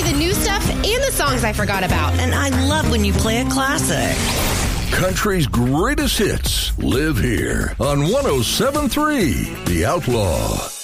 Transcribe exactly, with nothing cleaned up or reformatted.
the new stuff and the songs I forgot about. And I love when you play a classic. Country's greatest hits live here on one oh seven point three The Outlaw.